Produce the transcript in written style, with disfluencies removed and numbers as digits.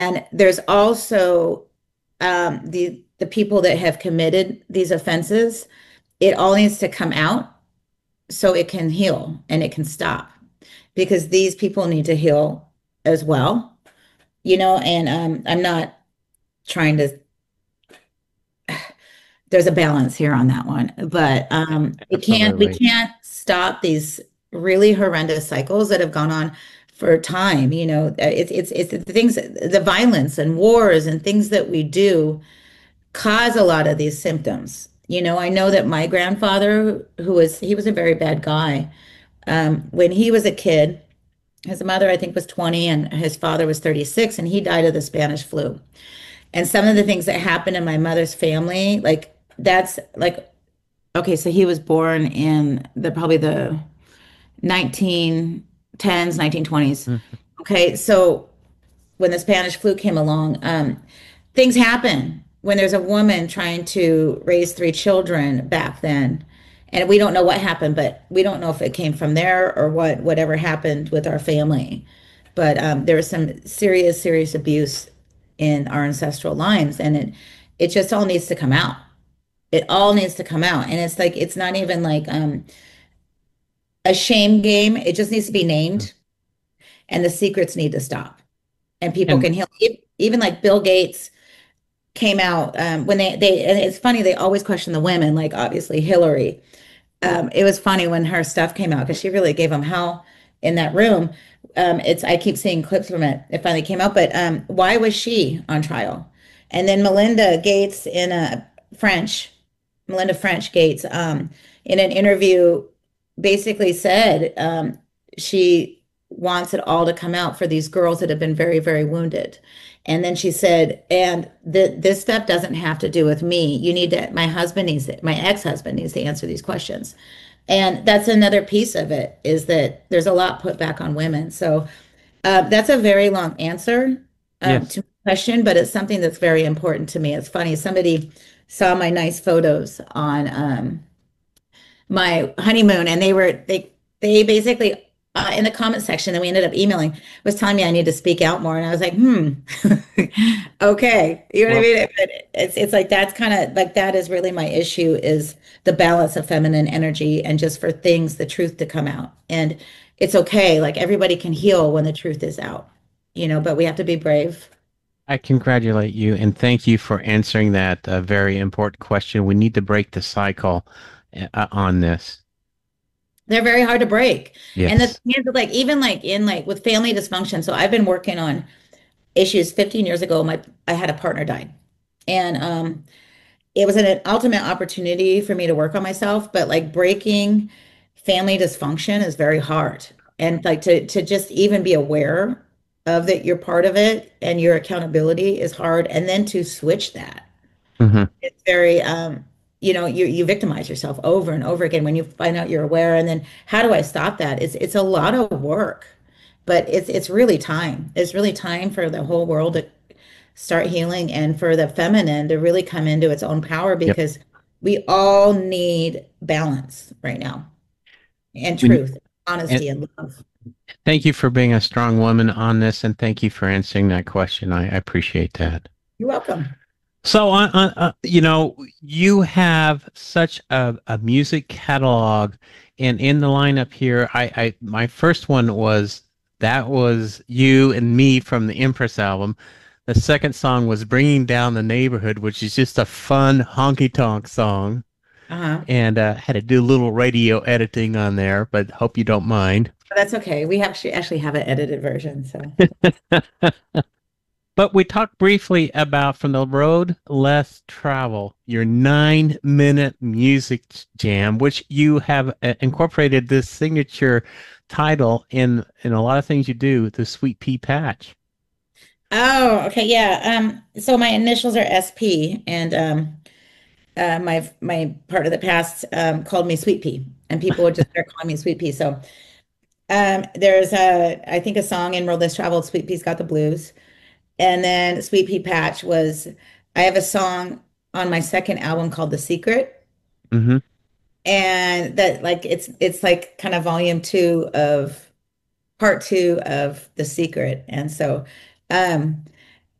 And there's also the people that have committed these offenses. It all needs to come out so it can heal and it can stop because these people need to heal as well, and I'm not trying to, there's a balance here on that one, but we Absolutely. can't stop these really horrendous cycles that have gone on for time. It's the things, the violence and wars and things that we do cause a lot of these symptoms. I know that my grandfather, he was a very bad guy. When he was a kid, his mother, I think, was 20 and his father was 36, and he died of the Spanish flu. And some of the things that happened in my mother's family, like that's like, okay, so he was born in probably the 1910s, 1920s. Mhm. Okay, so when the Spanish flu came along, things happen when there's a woman trying to raise three children back then. And we don't know what happened, but we don't know if it came from there or whatever happened with our family. But there was some serious, serious abuse in our ancestral lines, and it just all needs to come out. It all needs to come out. And it's like it's not even like a shame game. It just needs to be named, and the secrets need to stop. And people And can heal. Even like Bill Gates came out when and it's funny, they always question the women, like obviously Hillary. It was funny when her stuff came out because she really gave them hell in that room. I keep seeing clips from it. It finally came out, but why was she on trial? And then Melinda Gates Melinda French Gates, in an interview, basically said she wants it all to come out for these girls that have been very, very wounded. And then she said, and this stuff doesn't have to do with me. My ex-husband needs to answer these questions. And that's another piece of it is that there's a lot put back on women. So that's a very long answer yes. to my question, but it's something that's very important to me. It's funny. Somebody saw my nice photos on my honeymoon, and they basically in the comment section that we ended up emailing was telling me I need to speak out more, and I was like, okay, you know what I Well, mean? It's like that's kind of like that is really my issue is the balance of feminine energy and just for things, the truth to come out, and it's okay. Like everybody can heal when the truth is out, but we have to be brave. I congratulate you and thank you for answering that very important question. We need to break the cycle on this. They're very hard to break. And the Yes. thing is, like, even like in like with family dysfunction. So I've been working on issues 15 years ago. I had a partner die. And it was an ultimate opportunity for me to work on myself, but like breaking family dysfunction is very hard. And like to just even be aware of that you're part of it and your accountability is hard. And then to switch that. Hmm. It's very, you victimize yourself over and over again when you find out you're aware. And then how do I stop that? It's a lot of work, but it's really time. It's really time for the whole world to start healing and for the feminine to really come into its own power Yep. because we all need balance right now and We, truth, and honesty, and love. thank you for being a strong woman on this, and thank you for answering that question. I appreciate that. You're welcome. So, you have such a music catalog, and in the lineup here, my first one was that was you and me from the Empress album. The second song was Bringing Down the Neighborhood, which is just a fun honky tonk song, Uh-huh. and had to do a little radio editing on there, but hope you don't mind. That's okay. We actually have an edited version, so. But we talked briefly about From the Road Less Travel, your 9-minute music jam, which you have incorporated this signature title in a lot of things you do, the Sweet Pea Patch. Oh, okay, yeah. So my initials are SP, and my part of the past called me Sweet Pea, and people would just start calling me Sweet Pea. So there's I think a song in Road Less Traveled, Sweet Pea's Got the Blues, and then Sweet Pea Patch was. I have a song on my second album called The Secret, Hmm. and that like it's like kind of volume two of part two of The Secret, and so.